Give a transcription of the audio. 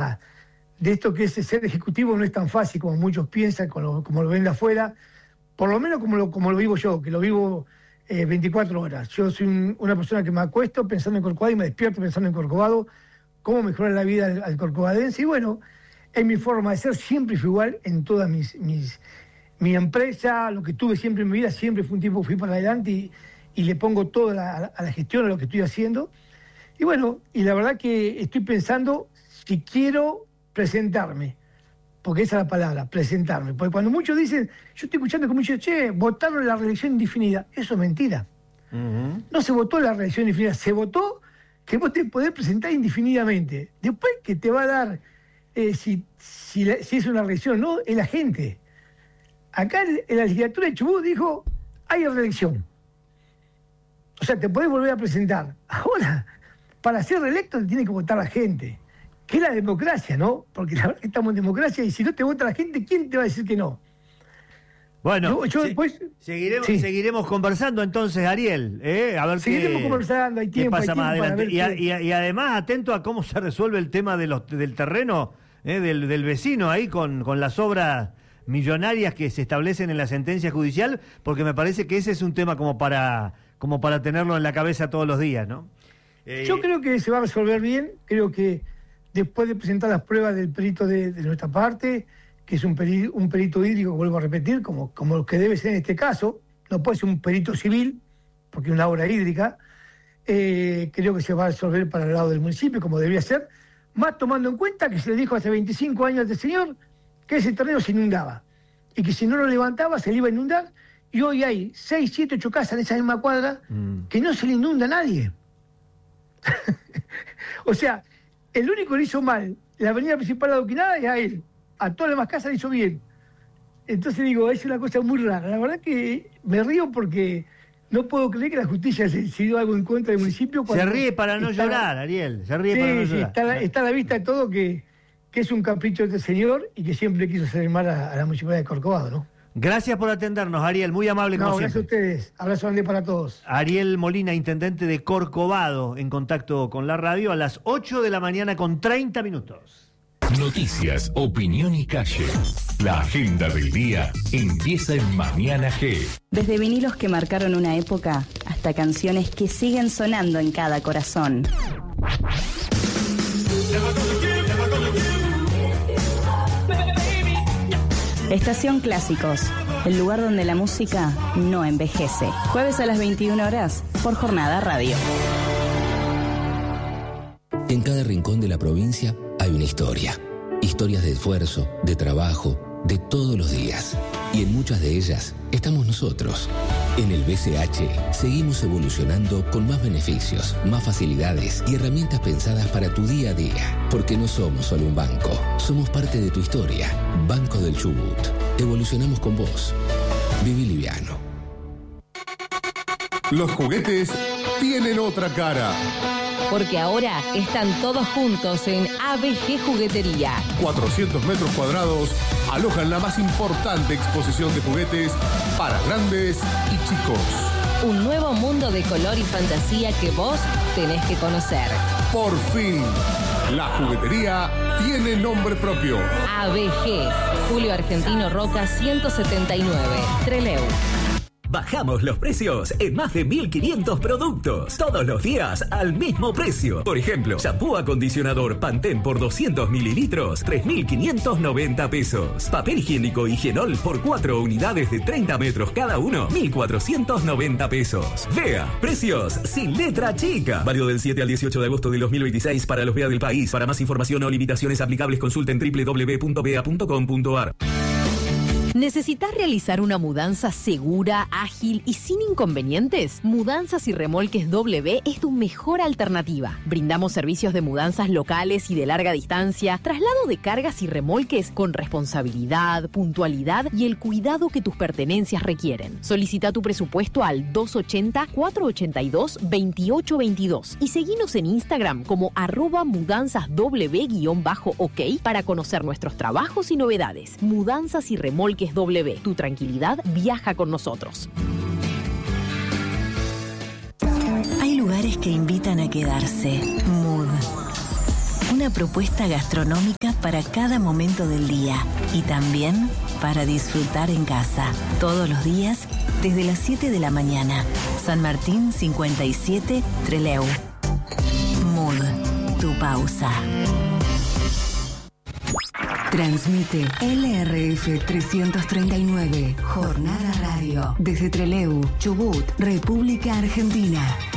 de esto que es ser ejecutivo no es tan fácil como muchos piensan, como lo ven de afuera, por lo menos como lo vivo yo, que lo vivo 24 horas. Yo soy una persona que me acuesto pensando en Corcovado y me despierto pensando en Corcovado, cómo mejorar la vida al corcovadense. Y bueno, es mi forma de ser, siempre fui igual en todas mi empresa, lo que tuve siempre en mi vida, siempre fui un tipo que fui para adelante y le pongo todo a la gestión, a lo que estoy haciendo. Y bueno, y la verdad que estoy pensando si quiero presentarme, porque esa es la palabra, presentarme. Porque cuando muchos dicen, yo estoy escuchando que muchos dicen, votaron la reelección indefinida. Eso es mentira. Uh-huh. No se votó la reelección indefinida, se votó que vos te podés presentar indefinidamente. Después que te va a dar, si es una reelección o no, es la gente. Acá en la legislatura de Chubut dijo, hay reelección. O sea, te podés volver a presentar. Ahora, para ser reelecto te tiene que votar la gente. Que es la democracia, ¿no? Porque la verdad que estamos en democracia y si no te vota la gente, ¿quién te va a decir que no? Bueno, después seguiremos conversando entonces, Ariel. A ver seguiremos conversando, hay tiempo. ¿Qué pasa más adelante? Y además, atento a cómo se resuelve el tema del terreno, del vecino ahí con las obras millonarias que se establecen en la sentencia judicial, porque me parece que ese es un tema como para tenerlo en la cabeza todos los días, ¿no? Yo creo que se va a resolver bien, creo que después de presentar las pruebas del perito de nuestra parte, que es un perito hídrico, vuelvo a repetir, como lo que debe ser en este caso, no puede ser un perito civil, porque es una obra hídrica, creo que se va a resolver para el lado del municipio, como debía ser, más tomando en cuenta que se le dijo hace 25 años a este señor que ese terreno se inundaba, y que si no lo levantaba se le iba a inundar, y hoy hay 6, 7, 8 casas en esa misma cuadra que no se le inunda a nadie. O sea, el único que le hizo mal la avenida principal adoquinada es a él. A todas las demás casas le hizo bien. Entonces digo, es una cosa muy rara. La verdad que me río porque no puedo creer que la justicia se decidió algo en contra del municipio. Se ríe para no llorar, Ariel. Se ríe para no llorar. Está a la vista de todo que es un capricho de este señor y que siempre quiso hacer mal a la municipalidad de Corcovado, ¿no? Gracias por atendernos, Ariel, muy amable como siempre. Gracias a ustedes, abrazo grande para todos. Ariel Molina, intendente de Corcovado, en contacto con la radio a las 8 de la mañana con 30 minutos. Noticias, opinión y calle. La agenda del día empieza en Mañana G. Desde vinilos que marcaron una época hasta canciones que siguen sonando en cada corazón. Estación Clásicos, el lugar donde la música no envejece. Jueves a las 21 horas por Jornada Radio. En cada rincón de la provincia hay una historia. Historias de esfuerzo, de trabajo, de todos los días. Y en muchas de ellas estamos nosotros. En el BCH seguimos evolucionando con más beneficios, más facilidades y herramientas pensadas para tu día a día. Porque no somos solo un banco, somos parte de tu historia. Banco del Chubut. Evolucionamos con vos. Viví liviano. Los juguetes tienen otra cara. Porque ahora están todos juntos en ABG Juguetería. 400 metros cuadrados alojan la más importante exposición de juguetes para grandes y chicos. Un nuevo mundo de color y fantasía que vos tenés que conocer. Por fin, la juguetería tiene nombre propio. ABG, Julio Argentino Roca 179, Trelew. Bajamos los precios en más de 1.500 productos. Todos los días al mismo precio. Por ejemplo, shampoo acondicionador Pantene por 200 mililitros, 3.590 pesos. Papel higiénico Higienol por 4 unidades de 30 metros cada uno, 1.490 pesos. Vea, precios sin letra chica. Válido del 7 al 18 de agosto de 2026 para los VEA del país. Para más información o limitaciones aplicables consulten www.vea.com.ar. ¿Necesitas realizar una mudanza segura, ágil y sin inconvenientes? Mudanzas y Remolques W es tu mejor alternativa. Brindamos servicios de mudanzas locales y de larga distancia, traslado de cargas y remolques con responsabilidad, puntualidad y el cuidado que tus pertenencias requieren. Solicita tu presupuesto al 280-482-2822 y seguinos en Instagram como @mudanzasw_ok para conocer nuestros trabajos y novedades. Mudanzas y Remolques W. Tu tranquilidad viaja con nosotros. Hay lugares que invitan a quedarse. Mood. Una Una propuesta gastronómica para cada momento del día y también para disfrutar en casa. Todos los días desde las 7 de la mañana. San Martín 57, Trelew. Mood, tu pausa. Transmite LRF 339, Jornada Radio, desde Trelew, Chubut, República Argentina.